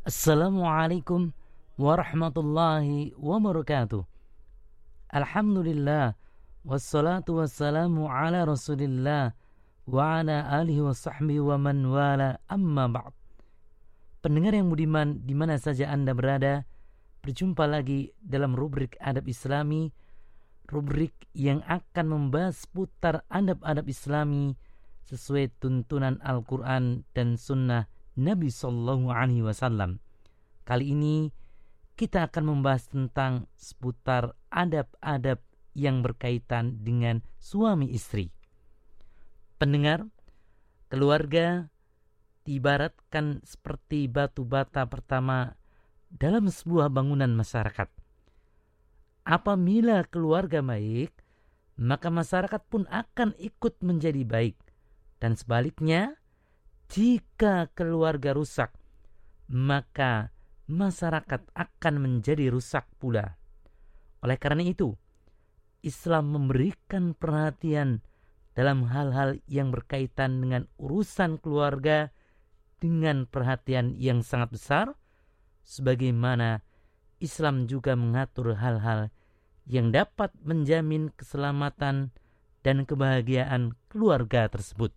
Assalamualaikum warahmatullahi wabarakatuh. Alhamdulillah, wassalatu wassalamu ala rasulillah wa ala alihi wa sahbihi wa man wala, amma ba'd. Pendengar yang budiman, di mana saja Anda berada, berjumpa lagi dalam rubrik Adab Islami, rubrik yang akan membahas putar adab-adab Islami sesuai tuntunan Al-Quran dan Sunnah Nabi Sallallahu Alaihi Wasallam. Kali ini kita akan membahas tentang seputar adab-adab yang berkaitan dengan suami istri. Pendengar, keluarga diibaratkan seperti batu bata pertama dalam sebuah bangunan masyarakat. Apabila keluarga baik, maka masyarakat pun akan ikut menjadi baik. Dan sebaliknya, jika keluarga rusak, maka masyarakat akan menjadi rusak pula. Oleh karena itu, Islam memberikan perhatian dalam hal-hal yang berkaitan dengan urusan keluarga dengan perhatian yang sangat besar, sebagaimana Islam juga mengatur hal-hal yang dapat menjamin keselamatan dan kebahagiaan keluarga tersebut.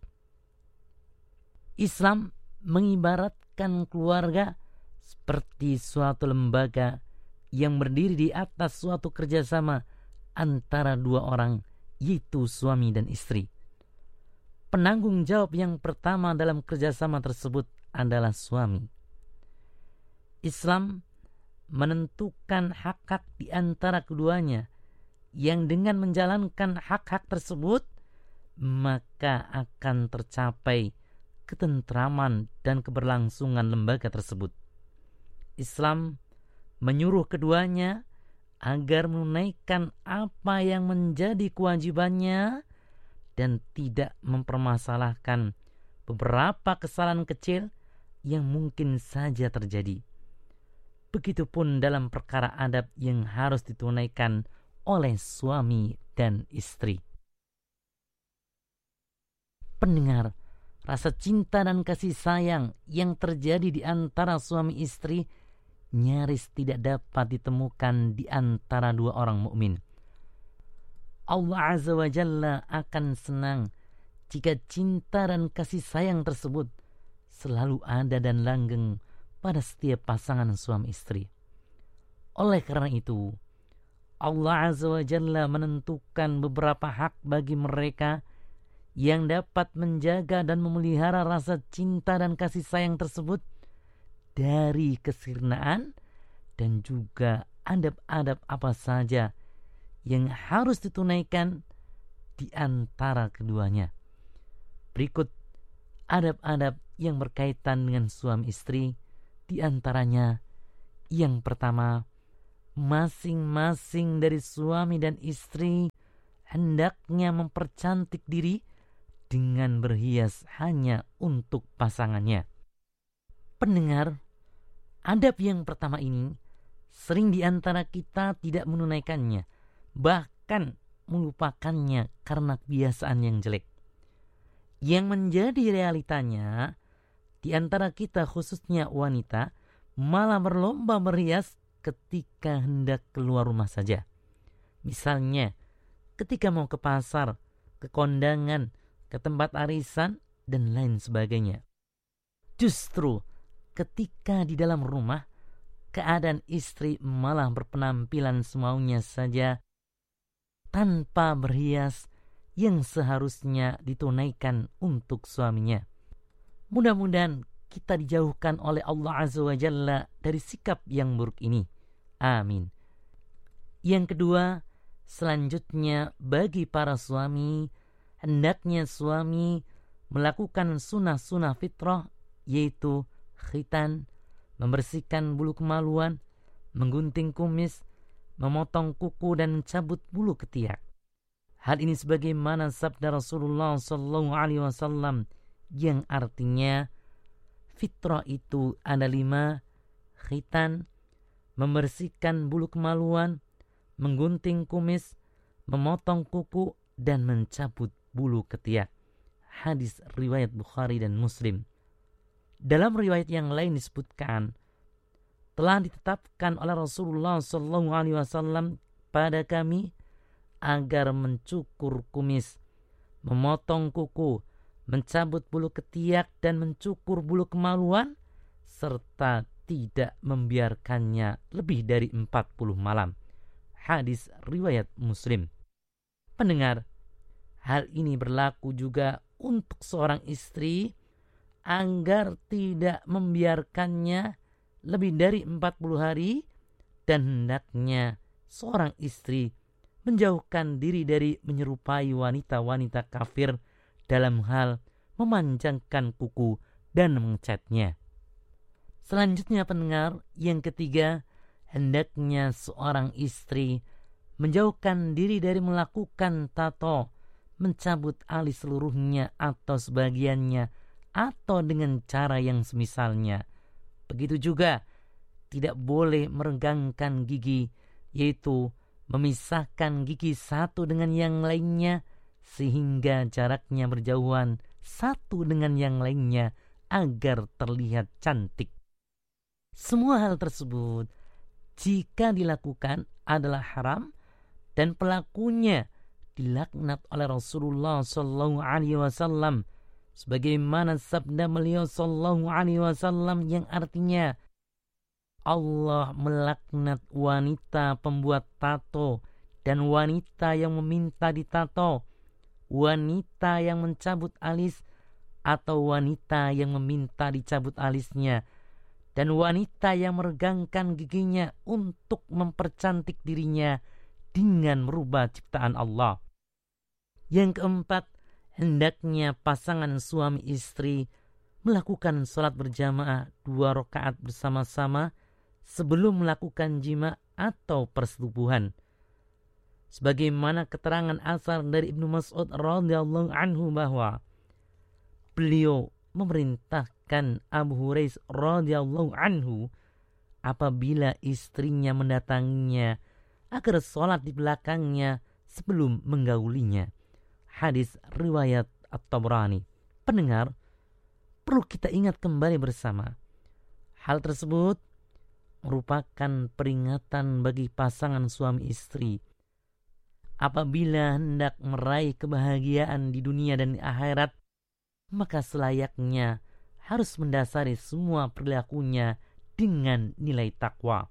Islam mengibaratkan keluarga seperti suatu lembaga yang berdiri di atas suatu kerjasama antara dua orang, yaitu suami dan istri. Penanggung jawab yang pertama dalam kerjasama tersebut adalah suami. Islam menentukan hak-hak di antara keduanya, yang dengan menjalankan hak-hak tersebut, maka akan tercapai ketentraman dan keberlangsungan lembaga tersebut. Islam menyuruh keduanya agar menunaikan apa yang menjadi kewajibannya dan tidak mempermasalahkan beberapa kesalahan kecil yang mungkin saja terjadi. Begitupun dalam perkara adab yang harus ditunaikan oleh suami dan istri. Pendengar, rasa cinta dan kasih sayang yang terjadi di antara suami istri nyaris tidak dapat ditemukan di antara dua orang mukmin. Allah Azza wa Jalla akan senang jika cinta dan kasih sayang tersebut selalu ada dan langgeng pada setiap pasangan suami istri. Oleh karena itu, Allah Azza wa Jalla menentukan beberapa hak bagi mereka yang dapat menjaga dan memelihara rasa cinta dan kasih sayang tersebut dari kesirnaan, dan juga adab-adab apa saja yang harus ditunaikan di antara keduanya. Berikut adab-adab yang berkaitan dengan suami istri, di antaranya yang pertama, masing-masing dari suami dan istri hendaknya mempercantik diri dengan berhias hanya untuk pasangannya. Pendengar, adab yang pertama ini sering di antara kita tidak menunaikannya, bahkan melupakannya karena kebiasaan yang jelek. Yang menjadi realitanya, di antara kita khususnya wanita, malah berlomba berhias ketika hendak keluar rumah saja. Misalnya, ketika mau ke pasar, ke kondangan, ke tempat arisan, dan lain sebagainya. Justru ketika di dalam rumah, keadaan istri malah berpenampilan semaunya saja tanpa berhias yang seharusnya ditunaikan untuk suaminya. Mudah-mudahan kita dijauhkan oleh Allah Azza wa Jalla dari sikap yang buruk ini. Amin. Yang kedua, selanjutnya bagi para suami, hendaknya suami melakukan sunnah-sunnah fitrah, yaitu khitan, membersihkan bulu kemaluan, menggunting kumis, memotong kuku, dan mencabut bulu ketiak. Hal ini sebagaimana sabda Rasulullah Sallallahu Alaihi Wasallam yang artinya fitrah itu ada 5: khitan, membersihkan bulu kemaluan, menggunting kumis, memotong kuku, dan mencabut bulu ketiak. Hadis riwayat Bukhari dan Muslim. Dalam riwayat yang lain disebutkan telah ditetapkan oleh Rasulullah SAW pada kami agar mencukur kumis, memotong kuku, mencabut bulu ketiak dan mencukur bulu kemaluan, serta tidak membiarkannya lebih dari 40 malam. Hadis riwayat Muslim. Pendengar, hal ini berlaku juga untuk seorang istri agar tidak membiarkannya lebih dari 40 hari, dan hendaknya seorang istri menjauhkan diri dari menyerupai wanita-wanita kafir dalam hal memanjangkan kuku dan mengecatnya. Selanjutnya pendengar, yang ketiga, hendaknya seorang istri menjauhkan diri dari melakukan tato, mencabut alis seluruhnya atau sebagiannya, atau dengan cara yang semisalnya. Begitu juga tidak boleh meregangkan gigi, yaitu memisahkan gigi satu dengan yang lainnya sehingga jaraknya berjauhan satu dengan yang lainnya agar terlihat cantik. Semua hal tersebut jika dilakukan adalah haram dan pelakunya dilaknat oleh Rasulullah SAW, sebagaimana sabda beliau SAW yang artinya Allah melaknat wanita pembuat tato dan wanita yang meminta ditato, wanita yang mencabut alis atau wanita yang meminta dicabut alisnya, dan wanita yang meregangkan giginya untuk mempercantik dirinya dengan merubah ciptaan Allah. Yang keempat, hendaknya pasangan suami istri melakukan sholat berjamaah 2 rakaat bersama-sama sebelum melakukan jima atau persetubuhan. Sebagaimana keterangan asal dari Ibnu Mas'ud radhiyallahu anhu bahwa beliau memerintahkan Abu Hurairah radhiyallahu anhu apabila istrinya mendatanginya agar sholat di belakangnya sebelum menggaulinya. Hadis riwayat At-Tabrani. Pendengar, perlu kita ingat kembali bersama, hal tersebut merupakan peringatan bagi pasangan suami istri apabila hendak meraih kebahagiaan di dunia dan di akhirat, maka selayaknya harus mendasari semua perilakunya dengan nilai takwa.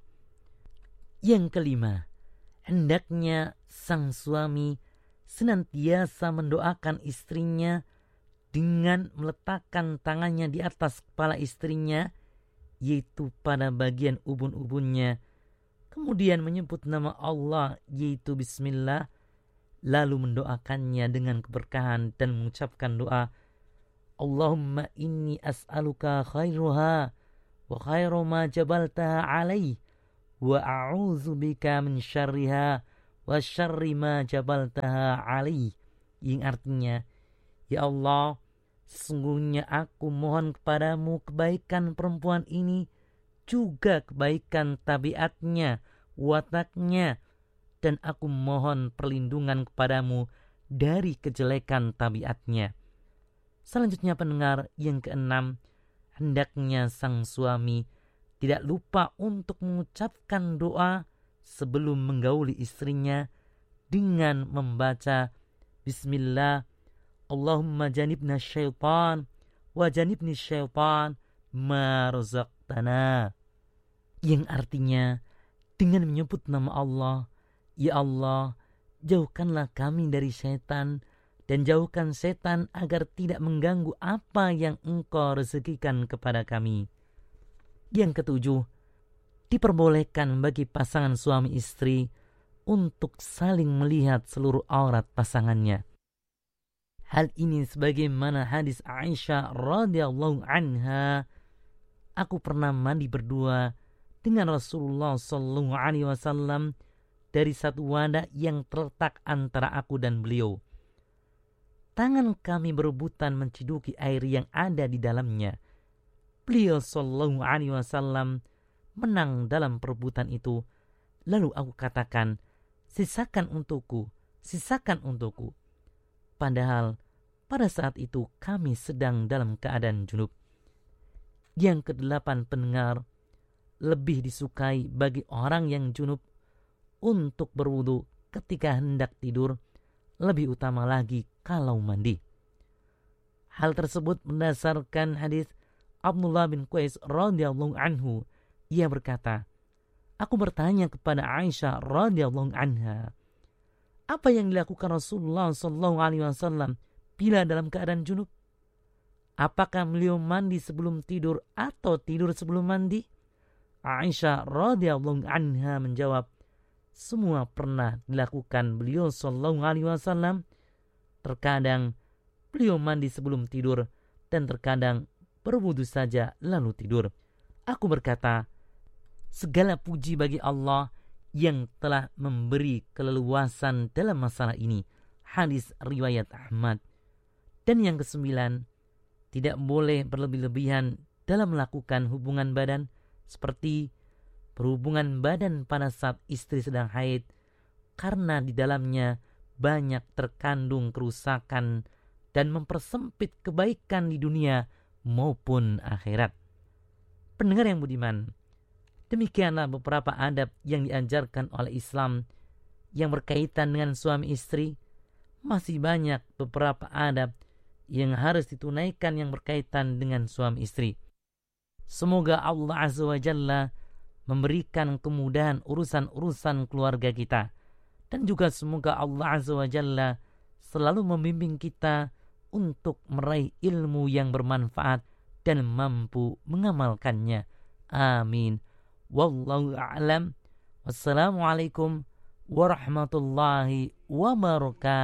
Yang kelima, hendaknya sang suami senantiasa mendoakan istrinya dengan meletakkan tangannya di atas kepala istrinya, yaitu pada bagian ubun-ubunnya, kemudian menyebut nama Allah, yaitu Bismillah, lalu mendoakannya dengan keberkahan dan mengucapkan doa, Allahumma inni as'aluka khairuha wa khairu ma jabaltaha alaih wa a'udzu bika min syarriha wa syarri ma jabaltaha alaih. Yang artinya, ya Allah, sesungguhnya aku mohon kepadamu kebaikan perempuan ini, juga kebaikan tabiatnya, wataknya, dan aku mohon perlindungan kepadamu dari kejelekan tabiatnya. Selanjutnya pendengar, yang keenam, hendaknya sang suami tidak lupa untuk mengucapkan doa sebelum menggauli istrinya dengan membaca Bismillah, Allahumma janibna syaitan wa janibni syaitan ma razaqtana. Yang artinya dengan menyebut nama Allah, ya Allah, jauhkanlah kami dari syaitan dan jauhkan setan agar tidak mengganggu apa yang Engkau rezekikan kepada kami. Yang ketujuh, diperbolehkan bagi pasangan suami istri untuk saling melihat seluruh aurat pasangannya. Hal ini sebagaimana hadis Aisyah radhiyallahu anha, aku pernah mandi berdua dengan Rasulullah sallallahu alaihi wasallam dari satu wadah yang terletak antara aku dan beliau. Tangan kami berebutan menciduki air yang ada di dalamnya. Beliau sallallahu alaihi wasallam menang dalam perebutan itu. Lalu aku katakan, sisakan untukku, sisakan untukku. Padahal pada saat itu kami sedang dalam keadaan junub. Yang kedelapan pendengar, lebih disukai bagi orang yang junub untuk berwudu ketika hendak tidur, lebih utama lagi kalau mandi. Hal tersebut berdasarkan hadis Abdullah bin Qais radhiyallahu anhu. Ia berkata, aku bertanya kepada Aisyah radhiyallahu anha, apa yang dilakukan Rasulullah sallallahu alaihi wasallam bila dalam keadaan junub? Apakah beliau mandi sebelum tidur atau tidur sebelum mandi? Aisyah radhiyallahu anha menjawab, semua pernah dilakukan beliau sallallahu alaihi wasallam. Terkadang beliau mandi sebelum tidur dan terkadang berwudu saja lalu tidur. Aku berkata, segala puji bagi Allah yang telah memberi keleluasan dalam masalah ini. Hadis riwayat Ahmad. Dan yang kesembilan, tidak boleh berlebih-lebihan dalam melakukan hubungan badan, seperti berhubungan badan pada saat istri sedang haid, karena di dalamnya banyak terkandung kerusakan dan mempersempit kebaikan di dunia maupun akhirat. Pendengar yang budiman, demikianlah beberapa adab yang diajarkan oleh Islam yang berkaitan dengan suami istri. Masih banyak beberapa adab yang harus ditunaikan yang berkaitan dengan suami istri. Semoga Allah Azza wa Jalla memberikan kemudahan urusan-urusan keluarga kita. Dan juga semoga Allah Azza wa Jalla selalu membimbing kita untuk meraih ilmu yang bermanfaat dan mampu mengamalkannya. Amin. Wallahu a'lam. Wassalamualaikum warahmatullahi wabarakatuh.